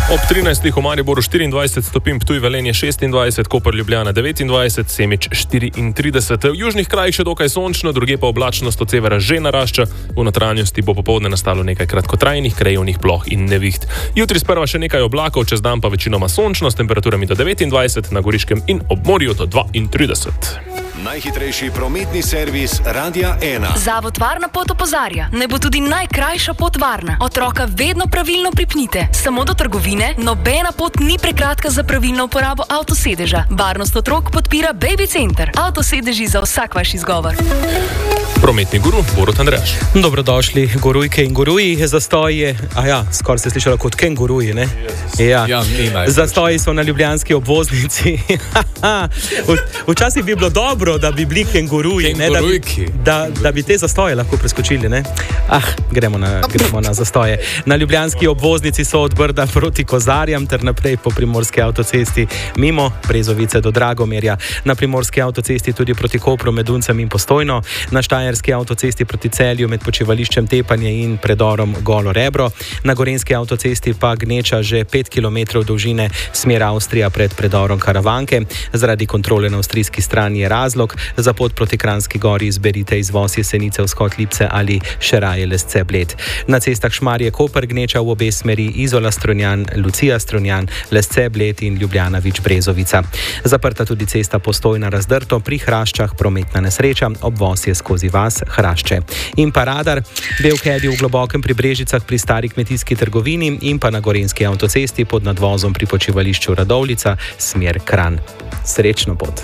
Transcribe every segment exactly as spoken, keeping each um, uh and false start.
Ob trinajstih v Mariboru štiriindvajset stopinj, Ptuj, Velenje šestindvajset, Koper, Ljubljana devetindvajset, Semič štiriintrideset. V južnih krajih še dokaj sončno, drugje pa oblačnost od severa že narašča. V notranjosti bo popoldne nastalo nekaj kratkotrajnih krajevnih ploh in neviht. Jutri sprva še nekaj oblakov, čez dan pa večinoma sončno s temperaturami do devetindvajset, na Goriškem in ob morju do dvaintrideset. Najhitrejši prometni servis Radia ena. Zavod Varna pot opozarja, ne bo tudi najkrajša pot varna. Otroka vedno pravilno pripnite. Samo do trgovine, nobena pot ni prekratka za pravilno uporabo avtosedeža. Varnost otrok podpira Baby Center. Avtosedeži za vsak vaš izgovor. Prometni guru Borut Andrejaš. Dobrodošli, gurujke in guruji. Zastoji je, a ja, skoraj ste slišali kot kenguruji, ne? Ja, ja zastoji so na ljubljanski obvoznici. Včasih bi bilo dobro, da bi bili kenguruji, ne? Da bi, da, da bi te zastoje lahko preskočili, ne? Ah, gremo na, gremo na zastoje. Na ljubljanski obvoznici so od Brda proti Kozarjam ter naprej po primorski avtocesti mimo Brezovice do Dragomerja. Na primorski avtocesti tudi proti Kopru, Meduncem in Postojno. Na štajerski avtocesti proti Celju med počivališčem Tepanje in predorom Golo Rebro. Na gorenjski avtocesti pa gneča že pet kilometrov dolžine smer Avstrija pred predorom Karavanke. Zaradi kontrole na avstrijski strani je razlog. Za pot proti Kranjski gori izberite izvoz Jesenice, Vzhod Lipce ali Šeraje Lesce Bled. Na cestah Šmarje Koper gneča v obe smeri Izola Strunjan, Lucija Strunjan, Lesce Bled in Ljubljana Vič Brezovica. Zaprta tudi cesta Postojna Razdrto, pri Hraščah prometna nesreča, obvoz je skozi vas Hrašče. In pa radar, Belkedi v Globokem pri Brežicah pri stari kmetijski trgovini in pa na gorenjski avtocesti pod nadvozom pri počivališču Radovljica, smer Kranj. Srečno pot.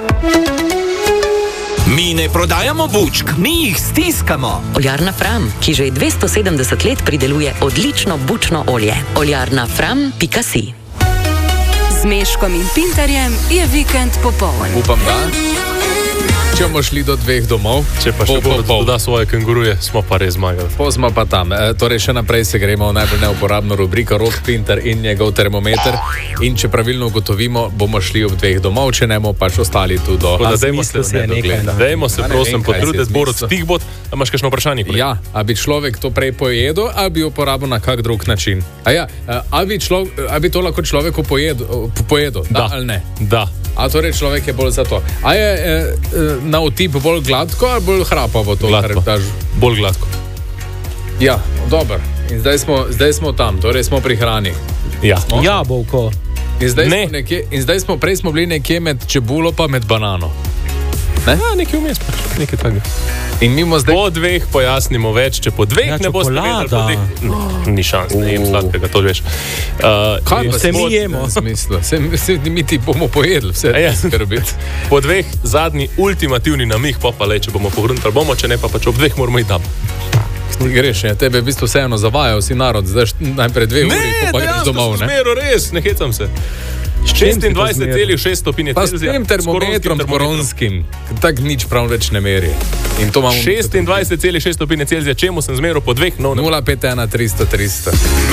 Mi ne prodajamo bučk, mi jih stiskamo. Oljarna Fram, ki že dvesto sedemdeset let prideluje odlično bučno olje. Oljarna Fram pika si. Z Meškom in Pintarjem je vikend popoln. Upam, da. Če bomo šli do dveh domov, če pa še Borut doda svoje kenguruje, smo pa res zmagali. Po smo pa tam. E, torej še naprej se gremo v najbolj neuporabno rubriko Rok Pintar in njegov termometer. In če pravilno ugotovimo, bomo šli ob dveh domov, če ne bomo pač ostali tu do... Dajmo se, dajmo se prosim potruditi, Borut, stih bod, a imaš kakšno vprašanje? Ja, a bi človek to prej pojedel, a bi uporabil na kak drug način? A ja, a bi, člo, a bi to lahko človeku pojedel, pojedel, da, da ali ne? Da. A torej človek je bolj za to. A je e, na otip bolj gladko ali bolj hrapavo to? Gladko, bolj gladko. Ja, dobro. In zdaj smo, zdaj smo tam, torej smo pri hrani. Ja, smo? Jabolko. In zdaj, ne. Smo nekje, in zdaj smo, prej smo bili nekje med čebulo pa med banano. Ne? Ja, nekaj vmes pač, nekaj takega. In mimo zdaj... Po dveh pojasnimo več, če po dveh ja, ne boste vedeli, po dveh... No, ni šans, ne jem sladkega, to veš. Uh, Kaj pa se mi jemo? Se, se mi ti bomo pojedli, vse ja. Skrbiti. Po dveh zadnji ultimativni namih, pa pa le, če bomo pogruntali bomo, če ne pa pač ob dveh moramo iti tam. Ti greš, ja. Tebe v bistvu vseeno zavajal si narod, zdaj najprej dve ne, uri, pa greš domov, ne? Ne, dejansko so res, ne hecam se. šestindvajset celih šest stopinje Celzija. Pa s tem termometrom koronskim, tak nič prav več ne meri. šestindvajset celih šest stopinje Celzija, čemu sem zmeral po dveh? No, nula pet ena tristo tristo.